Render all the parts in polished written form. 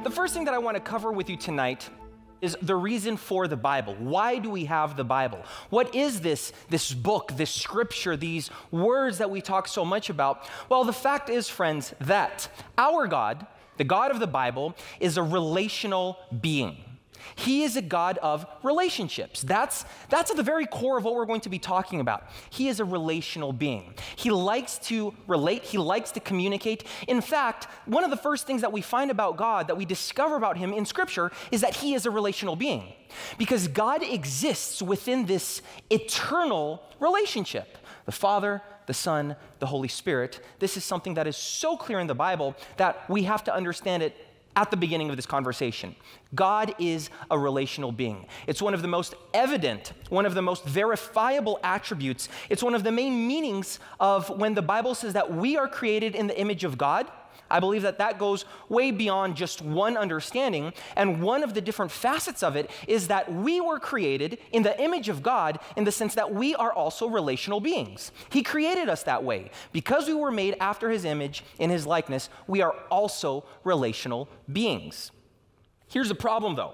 the first thing that I want to cover with you tonight is the reason for the Bible. Why do we have the Bible? What is this book, this scripture, these words that we talk so much about? Well, the fact is, friends, that our God, the God of the Bible, is a relational being. He is a God of relationships. That's at the very core of what we're going to be talking about. He is a relational being. He likes to relate. He likes to communicate. In fact, one of the first things that we find about God, that we discover about him in Scripture, is that he is a relational being. Because God exists within this eternal relationship. The Father, the Son, the Holy Spirit. This is something that is so clear in the Bible that we have to understand it at the beginning of this conversation. God is a relational being. It's one of the most evident, one of the most verifiable attributes. It's one of the main meanings of when the Bible says that we are created in the image of God. I believe that that goes way beyond just one understanding, and one of the different facets of it is that we were created in the image of God in the sense that we are also relational beings. He created us that way. Because we were made after his image, in his likeness, we are also relational beings. Here's the problem, though.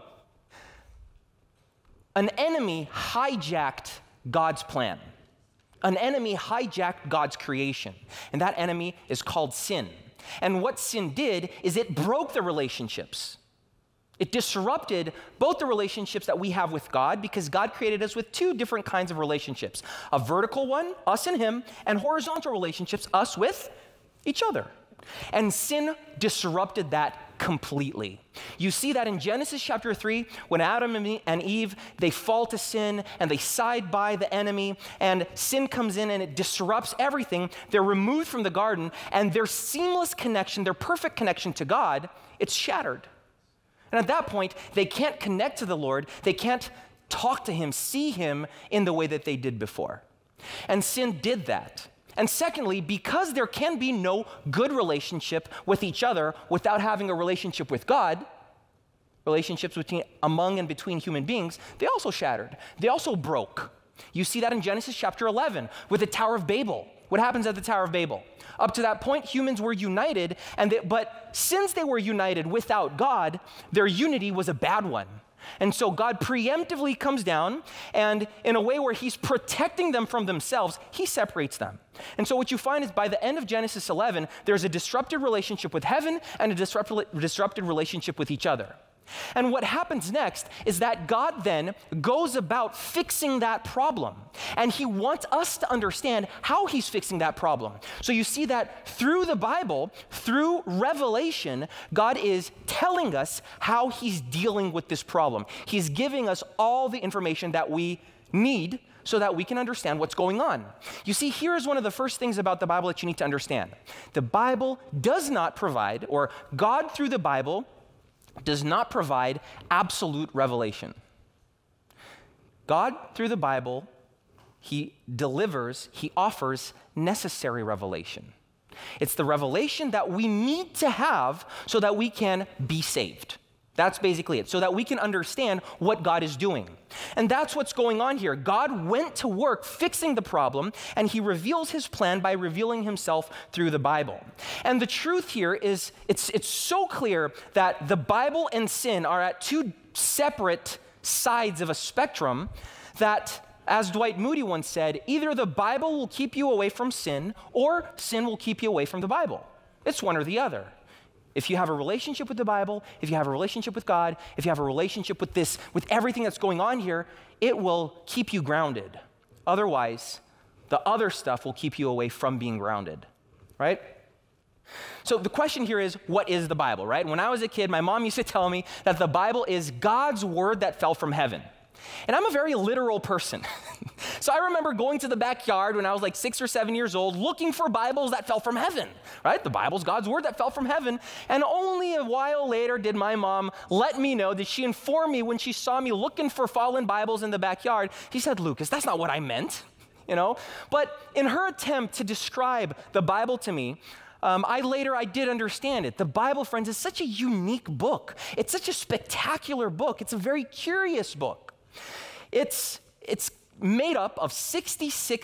An enemy hijacked God's plan. An enemy hijacked God's creation, and that enemy is called sin. And what sin did is it broke the relationships. It disrupted both the relationships that we have with God, because God created us with two different kinds of relationships. A vertical one, us and him, and horizontal relationships, us with each other. And sin disrupted that completely. You see that in Genesis chapter 3, when Adam and Eve, they fall to sin and they side by the enemy, and sin comes in and it disrupts everything. They're removed from the garden, and their seamless connection, their perfect connection to God, it's shattered. And at that point, they can't connect to the Lord. They can't talk to him, see him in the way that they did before. And sin did that. And secondly, because there can be no good relationship with each other without having a relationship with God, relationships among and between human beings, they also shattered. They also broke. You see that in Genesis chapter 11 with the Tower of Babel. What happens at the Tower of Babel? Up to that point, humans were united, but since they were united without God, their unity was a bad one. And so God preemptively comes down, and in a way where he's protecting them from themselves, he separates them. And so what you find is by the end of Genesis 11, there's a disrupted relationship with heaven and a disrupted relationship with each other. And what happens next is that God then goes about fixing that problem. And he wants us to understand how he's fixing that problem. So you see that through the Bible, through Revelation, God is telling us how he's dealing with this problem. He's giving us all the information that we need so that we can understand what's going on. You see, here is one of the first things about the Bible that you need to understand. The Bible does not provide, or God through the Bible does not provide absolute revelation. God, through the Bible, he offers necessary revelation. It's the revelation that we need to have so that we can be saved. That's basically it, so that we can understand what God is doing. And that's what's going on here. God went to work fixing the problem, and he reveals his plan by revealing himself through the Bible. And the truth here is, it's so clear that the Bible and sin are at two separate sides of a spectrum that, as Dwight Moody once said, either the Bible will keep you away from sin, or sin will keep you away from the Bible. It's one or the other. If you have a relationship with the Bible, if you have a relationship with God, if you have a relationship with everything that's going on here, it will keep you grounded. Otherwise, the other stuff will keep you away from being grounded, right? So the question here is, what is the Bible, right? When I was a kid, my mom used to tell me that the Bible is God's word that fell from heaven. And I'm a very literal person. So I remember going to the backyard when I was like 6 or 7 years old, looking for Bibles that fell from heaven, right? The Bible's God's word that fell from heaven. And only a while later did my mom let me know, that she informed me when she saw me looking for fallen Bibles in the backyard. She said, "Lucas, that's not what I meant," But in her attempt to describe the Bible to me, I did understand it. The Bible, friends, is such a unique book. It's such a spectacular book. It's a very curious book. It's made up of 66